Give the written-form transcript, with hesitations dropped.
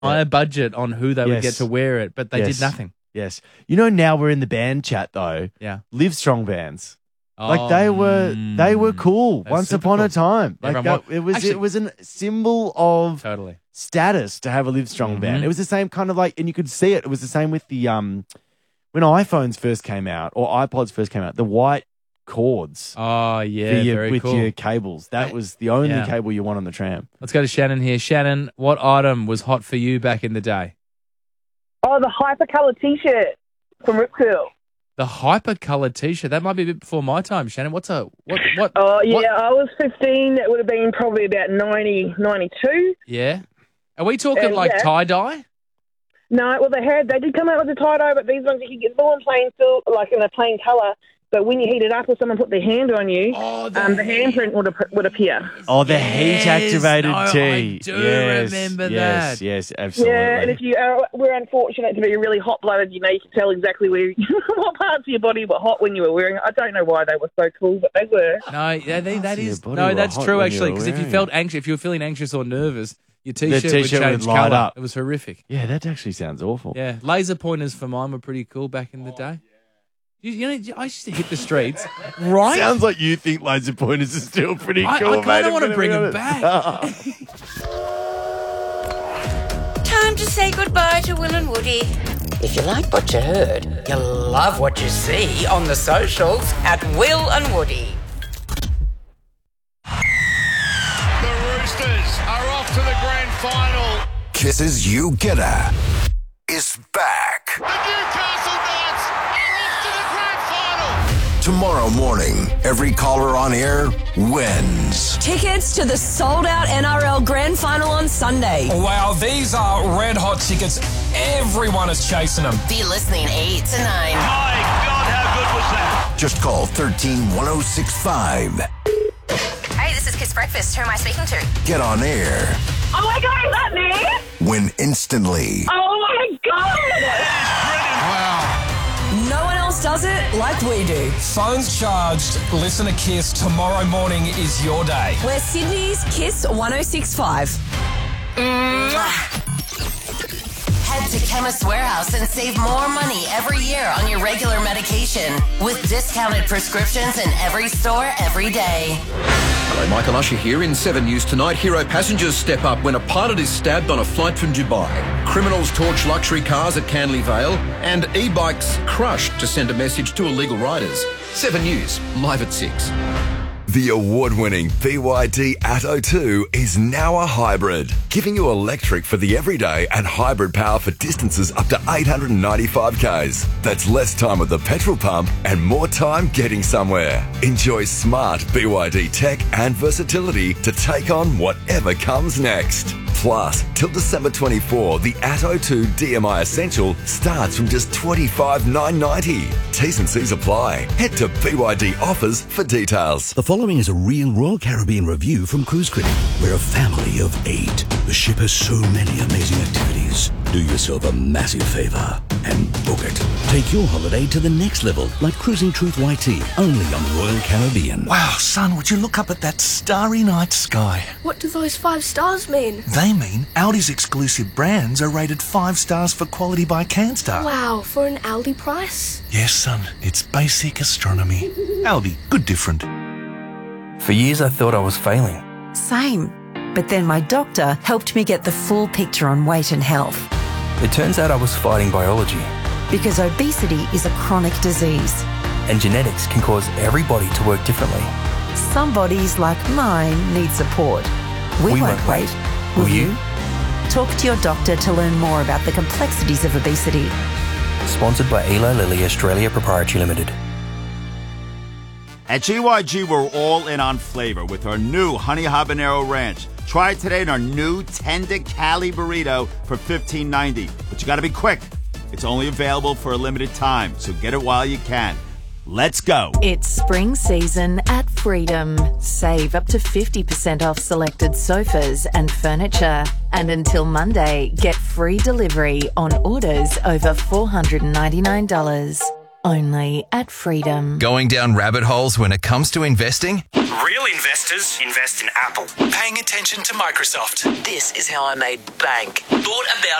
higher budget on who they would Yes. get to wear it, but they did nothing. Yes. You know, now we're in the band chat though. Yeah. Live Strong bands. Like they were cool They're once super upon a cool. time. Like Everyone it was a symbol of Totally. status to have a Live Strong band. It was the same kind of like, and you could see it. It was the same with the when iPhones first came out or iPods first came out. The white cords Oh, yeah, very with cool. your cables. That was the only Yeah. cable you want on the tram. Let's go to Shannon here. Shannon, what item was hot for you back in the day? Oh, the hypercolour T-shirt from Rip Curl. The hypercolored T-shirt. That might be a bit before my time, Shannon. What? Oh, yeah, I was 15. It would have been probably about 90, 92. Yeah. Are we talking like yeah. tie-dye? No, well, they did come out with the tie-dye, but these ones you could get them in plain silk, like in a plain colour. But when you heat it up or someone put their hand on you, the handprint would appear. Oh, the heat activated no, tee. I do remember that. Yes, absolutely. Yeah, and if you were unfortunate to be really hot-blooded, you can tell exactly where what parts of your body were hot when you were wearing it. I don't know why they were so cool, but they were. No, yeah, that your is body were that's hot true when actually. you were Because if you wearing felt anxious, if you were feeling anxious or nervous, your The T-shirt would T-shirt would change light colour. up. It was horrific. Yeah, that actually sounds awful. Yeah, laser pointers for mine were pretty cool back in the day. You know, I used to hit the streets, right? Sounds like you think laser pointers are still pretty cool. I kind of want to bring them back. Time to say goodbye to Will and Woody. If you like what you heard, you'll love what you see on the socials at Will and Woody. The Roosters are off to the grand final. Kiss's You Getter is back. The Newcastle Knights are off to the grand final. Tomorrow morning, every caller on air wins. Tickets to the sold-out NRL Grand Final on Sunday. Wow, these are red-hot tickets. Everyone is chasing them. Be listening 8 to 9. My God, how good was that? Just call 131065. Hey, this is Kiss Breakfast. Who am I speaking to? Get on air. Oh, my God, is that me? Win instantly. Oh, my God! No one else does it like we do. Phones charged. Listen to Kiss. Tomorrow morning is your day. We're Sydney's Kiss 1065. Head to Chemist Warehouse and save more money every year on your regular medication with discounted prescriptions in every store every day. Hello, Michael Usher here in 7 News tonight. Hero passengers step up when a pilot is stabbed on a flight from Dubai. Criminals torch luxury cars at Canley Vale. And e-bikes crushed to send a message to illegal riders. 7 News, live at 6. The award-winning BYD Atto 2 is now a hybrid, giving you electric for the everyday and hybrid power for distances up to 895 k's. That's less time at the petrol pump and more time getting somewhere. Enjoy smart BYD tech and versatility to take on whatever comes next. Plus, till December 24, the Atto 2 DMI Essential starts from just $25,990. T's and C's apply. Head to BYD Offers for details. The following is a real Royal Caribbean review from Cruise Critic. We're a family of 8. The ship has so many amazing activities. Do yourself a massive favour and book it. Take your holiday to the next level, like Cruising Truth YT, only on Royal Caribbean. Wow, son, would you look up at that starry night sky? What do those 5 stars mean? They mean Audi's exclusive brands are rated 5 stars for quality by CanStar. Wow, for an Aldi price? Yes, son, it's basic astronomy. Aldi, good different. For years I thought I was failing. Same. But then my doctor helped me get the full picture on weight and health. It turns out I was fighting biology. Because obesity is a chronic disease. And genetics can cause every body to work differently. Some bodies, like mine, need support. We won't wait. Will you? Talk to your doctor to learn more about the complexities of obesity. Sponsored by Eli Lilly Australia Proprietary Limited. At GYG, we're all in on flavor with our new Honey Habanero Ranch. Try it today in our new Tender Cali Burrito for $15.90. But you got to be quick. It's only available for a limited time, so get it while you can. Let's go. It's spring season at Freedom. Save up to 50% off selected sofas and furniture. And until Monday, get free delivery on orders over $499. Only at Freedom. Going down rabbit holes when it comes to investing? Real investors invest in Apple. Paying attention to Microsoft. This is how I made bank. Thought about